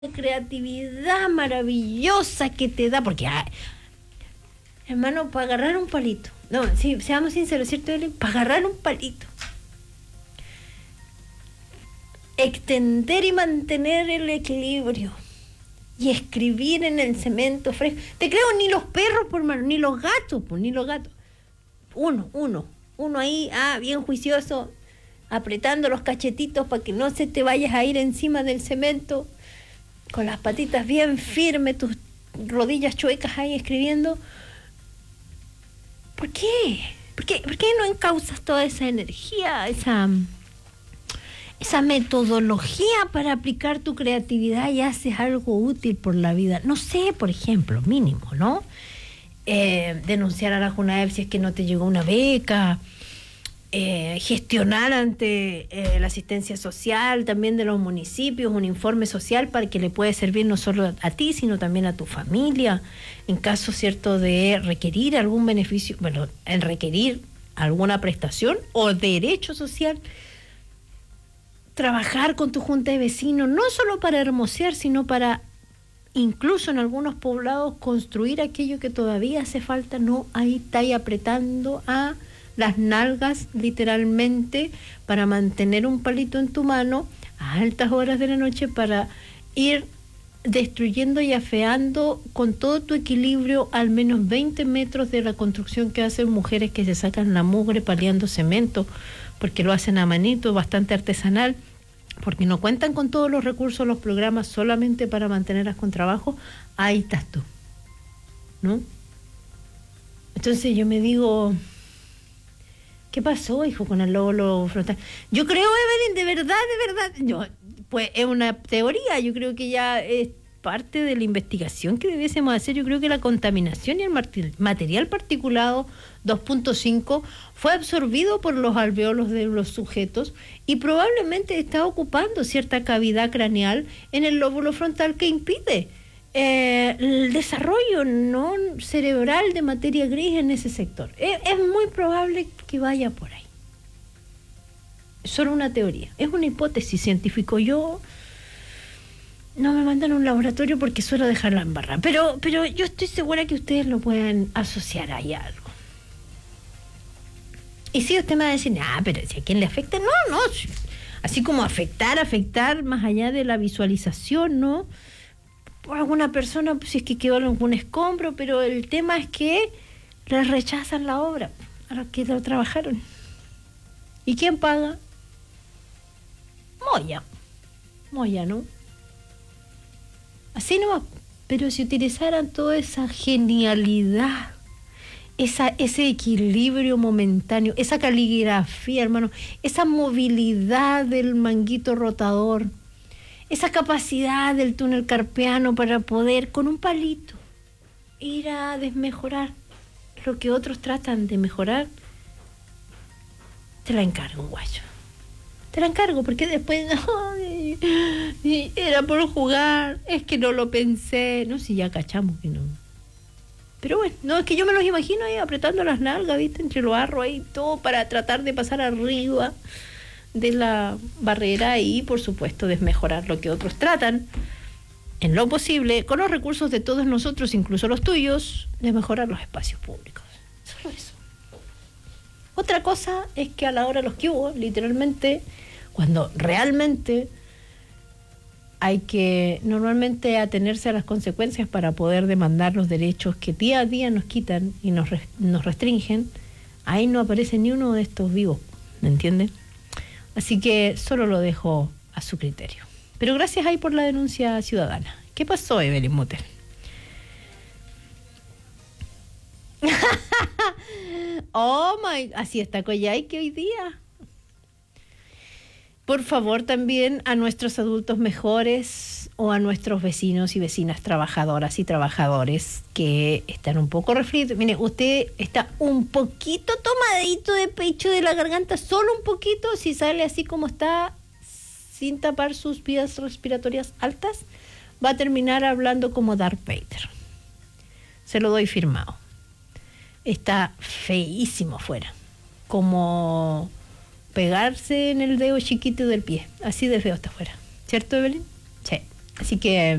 creatividad maravillosa que te da, porque, hermano, para agarrar un palito, no, sí, seamos sinceros, ¿cierto, Evelyn? Para agarrar un palito, extender y mantener el equilibrio y escribir en el cemento fresco. Te creo, ni los perros, por mano, ni los gatos, pues, ni los gatos. Uno ahí, bien juicioso, apretando los cachetitos para que no se te vayas a ir encima del cemento, con las patitas bien firmes, tus rodillas chuecas ahí escribiendo. ¿Por qué? ¿Por qué no encauzas toda esa energía, esa metodología para aplicar tu creatividad y haces algo útil por la vida? No sé, por ejemplo, mínimo, ¿no? Denunciar a la Junaep si es que no te llegó una beca, gestionar ante la asistencia social también de los municipios un informe social para que le pueda servir no solo a ti, sino también a tu familia, en caso, cierto, de requerir algún beneficio, bueno, en requerir alguna prestación o derecho social. Trabajar con tu junta de vecinos, no solo para hermosear, sino para, incluso en algunos poblados, construir aquello que todavía hace falta. No, ahí está ahí apretando a las nalgas, literalmente, para mantener un palito en tu mano a altas horas de la noche para ir destruyendo y afeando con todo tu equilibrio al menos 20 metros de la construcción que hacen mujeres que se sacan la mugre paliando cemento, porque lo hacen a manito, bastante artesanal, porque no cuentan con todos los recursos, los programas, solamente para mantenerlas con trabajo. Ahí estás tú, ¿no? Entonces yo me digo, ¿qué pasó, hijo, con el lóbulo frontal? Yo creo, Evelyn, de verdad, yo, pues es una teoría, yo creo que ya es parte de la investigación que debiésemos hacer. Yo creo que la contaminación y el material particulado 2.5 fue absorbido por los alvéolos de los sujetos y probablemente está ocupando cierta cavidad craneal en el lóbulo frontal que impide el desarrollo no cerebral de materia gris en ese sector. Es muy probable que vaya por ahí. Es solo una teoría, es una hipótesis científica. Yo no me mandan a un laboratorio porque suelo dejarla en barra, pero yo estoy segura que ustedes lo pueden asociar ahí a algo. Y si usted me va a decir, pero si a quién le afecta, no, así como afectar más allá de la visualización, ¿no? Por alguna persona, pues si es que quedó en algún escombro, pero el tema es que les rechazan la obra a los que lo trabajaron. ¿Y quién paga? Moya, ¿no? Así nomás. Pero si utilizaran toda esa genialidad, ese equilibrio momentáneo, esa caligrafía, hermano, esa movilidad del manguito rotador, esa capacidad del túnel carpiano para poder, con un palito, ir a desmejorar lo que otros tratan de mejorar, te la encargo, guayo. Te la encargo, porque después, era por jugar, es que no lo pensé. No, si ya cachamos que no. Pero bueno, no, es que yo me los imagino ahí apretando las nalgas, ¿viste? Entre los arros ahí, todo para tratar de pasar arriba de la barrera y, por supuesto, desmejorar lo que otros tratan, en lo posible, con los recursos de todos nosotros, incluso los tuyos, de mejorar los espacios públicos. Solo eso. Otra cosa es que a la hora de los que hubo, literalmente, cuando realmente hay que normalmente atenerse a las consecuencias para poder demandar los derechos que día a día nos quitan y nos restringen, ahí no aparece ni uno de estos vivos, ¿me entienden? Así que solo lo dejo a su criterio. Pero gracias ahí por la denuncia ciudadana. ¿Qué pasó, Evelyn Mutter? Así está Coyhaique hoy día. Por favor, también a nuestros adultos mejores o a nuestros vecinos y vecinas trabajadoras y trabajadores que están un poco resfriados. Mire, usted está un poquito tomadito de pecho de la garganta, solo un poquito, si sale así como está, sin tapar sus vías respiratorias altas, va a terminar hablando como Darth Vader. Se lo doy firmado. Está feísimo afuera, como pegarse en el dedo chiquito del pie, así de feo está afuera, ¿cierto, Evelyn? Sí. Así que